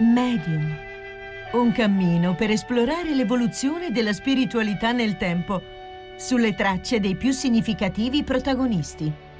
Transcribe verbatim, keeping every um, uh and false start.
Medium. Un cammino per esplorare l'evoluzione della spiritualità nel tempo, sulle tracce dei più significativi protagonisti.